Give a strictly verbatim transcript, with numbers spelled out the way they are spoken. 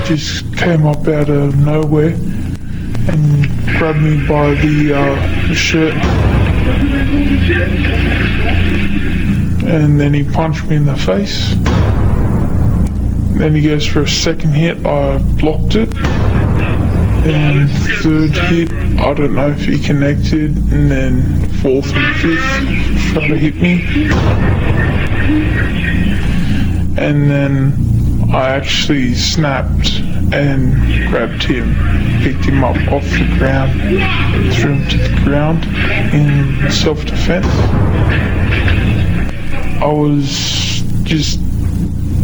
just came up out of nowhere and grabbed me by the, uh, the shirt. And then he punched me in the face. Then he goes for a second hit, I blocked it. And third hit, I don't know if he connected, and then fourth and fifth tried to hit me. And then I actually snapped and grabbed him, picked him up off the ground, threw him to the ground in self-defense. I was just